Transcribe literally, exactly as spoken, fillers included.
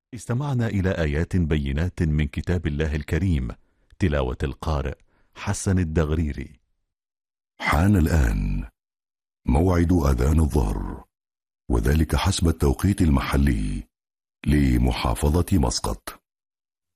استمعنا إلى آيات بينات من كتاب الله الكريم، تلاوة القارئ حسن الدغريري. حان الآن موعد أذان الظهر، وذلك حسب التوقيت المحلي لمحافظة مسقط.